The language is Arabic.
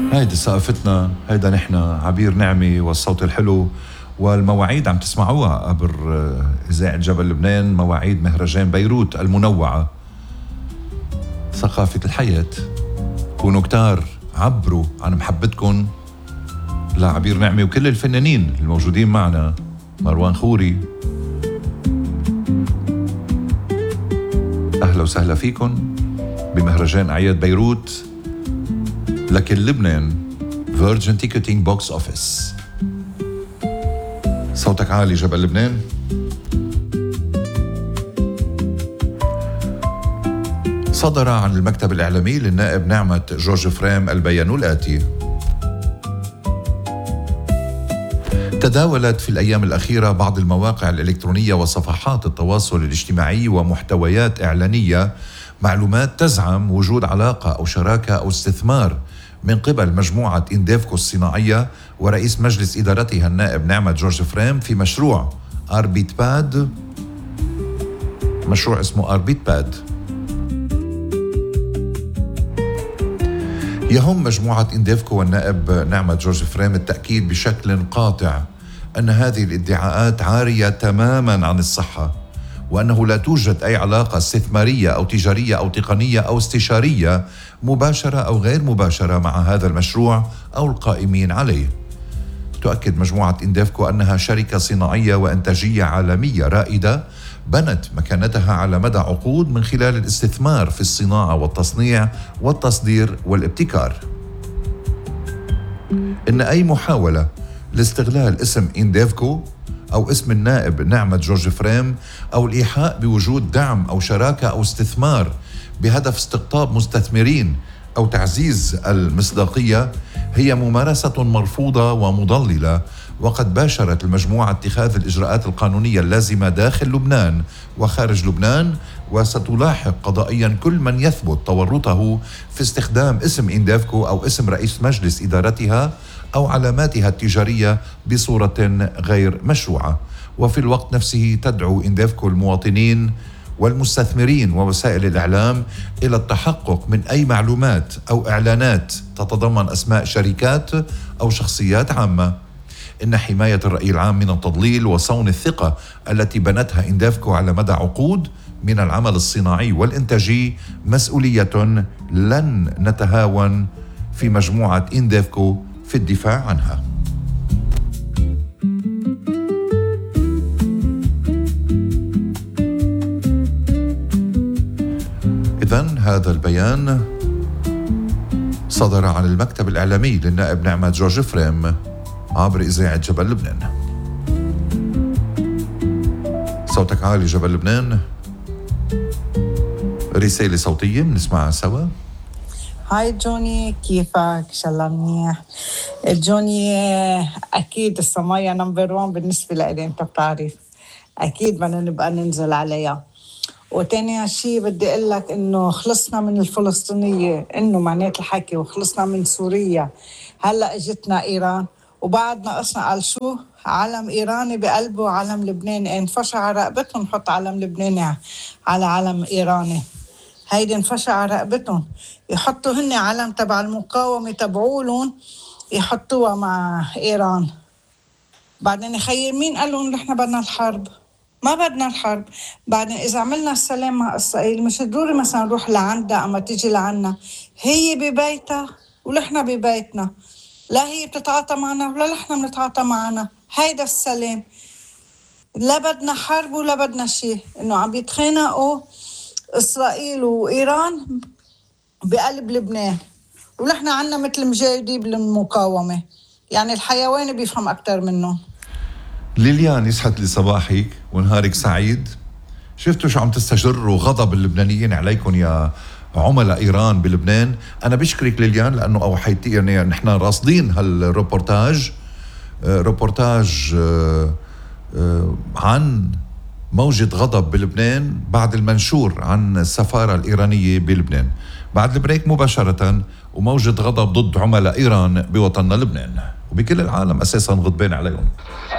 هيدي ثقافتنا، هيدا نحن عبير نعمة والصوت الحلو والمواعيد عم تسمعوها عبر إذاعة جبل لبنان، مواعيد مهرجان بيروت المنوعة. ثقافة الحياة. كونوا كتار، عبروا عن محبتكم لعبير نعمة وكل الفنانين الموجودين معنا. مروان خوري، أهلا وسهلا فيكم بمهرجان أعياد بيروت لكل لبنان. فيرجن تيكتينج بوكس أوفيس. صوتك عالي جبل لبنان. صدر عن المكتب الإعلامي للنائب نعمة جورج فريم البيان الآتي: تداولت في الأيام الأخيرة بعض المواقع الإلكترونية وصفحات التواصل الاجتماعي ومحتويات إعلانية معلومات تزعم وجود علاقة أو شراكة أو استثمار من قبل مجموعة إنديفكو الصناعية ورئيس مجلس إدارتها النائب نعمة جورج فريم في مشروع أربيت باد، مشروع اسمه أربيت باد. يهم مجموعة إنديفكو والنائب نعمة جورج فريم التأكيد بشكل قاطع أن هذه الادعاءات عارية تماما عن الصحة، وأنه لا توجد أي علاقة استثمارية أو تجارية أو تقنية أو استشارية مباشرة أو غير مباشرة مع هذا المشروع أو القائمين عليه. تؤكد مجموعة إنديفكو أنها شركة صناعية وإنتاجية عالمية رائدة بنت مكانتها على مدى عقود من خلال الاستثمار في الصناعة والتصنيع والتصدير والابتكار. إن أي محاولة لاستغلال اسم إنديفكو أو اسم النائب نعمة جورج فريم أو الإيحاء بوجود دعم أو شراكة أو استثمار بهدف استقطاب مستثمرين أو تعزيز المصداقية هي ممارسة مرفوضة ومضللة، وقد باشرت المجموعة اتخاذ الإجراءات القانونية اللازمة داخل لبنان وخارج لبنان، وستلاحق قضائيا كل من يثبت تورطه في استخدام اسم إنديفكو أو اسم رئيس مجلس إدارتها أو علاماتها التجارية بصورة غير مشروعة. وفي الوقت نفسه تدعو إنديفكو المواطنين والمستثمرين ووسائل الإعلام إلى التحقق من أي معلومات أو إعلانات تتضمن أسماء شركات أو شخصيات عامة. إن حماية الرأي العام من التضليل وصون الثقة التي بنتها إنديفكو على مدى عقود من العمل الصناعي والإنتاجي مسؤولية لن نتهاون في مجموعة إنديفكو في الدفاع عنها. إذن هذا البيان صدر عن المكتب الإعلامي للنائب نعمة جورج فريم عبر إذاعة جبل لبنان. صوتك عالي جبل لبنان. رسالة صوتية بنسمعها سوا. هاي جوني، كيفك؟ إن شاء الله منيح. جوني، أكيد الصماية نمبر 1 بالنسبة لإلي، أنت بتعرف أكيد بدنا نبقى ننزل عليها. وتاني شيء بدي أقول لك إنه خلصنا من الفلسطينية، إنه معنات الحكي، وخلصنا من سوريا. هلأ اجتنا إيران وبعد ناقصنا قال شو؟ علم إيراني بقلبه وعلم لبناني. انفشع على رقبتهم نحط علم لبناني على علم إيراني. هيدي انفشع على رقبتهم. يحطوا هن علم تبع المقاومة تبعولهم يحطوها مع إيران. بعدين يخيل مين قال لهم نحن بدنا الحرب؟ ما بدنا الحرب. بعدين إذا عملنا السلام مع إسرائيل مش ضروري مثلا نروح لعندها أما تيجي لعنا. هي ببيتها ونحن ببيتنا، لا هي بتتعاطى معنا ولا نحن بنتعاطى معنا. هيدا السلام. لا بدنا حرب ولا بدنا شيء. إنه عم بيتخانقوا إسرائيل وإيران بقلب لبنان، ونحن عنا مثل مجاهدين بالمقاومة. يعني الحيوان بيفهم أكتر منهم. ليليان، يسعد لي صباحك ونهارك سعيد. شفتوا شو عم تستجروا غضب اللبنانيين عليكم يا عملاء إيران بلبنان. أنا بشكرك ليليان لأنه أوحيتي يعني نحن راصدين هالروبورتاج، روبورتاج عن موجة غضب بلبنان بعد المنشور عن السفارة الإيرانية بلبنان بعد البريك مباشرة، وموجة غضب ضد عملاء إيران بوطننا لبنان وبكل العالم أساسا غضبان عليهم.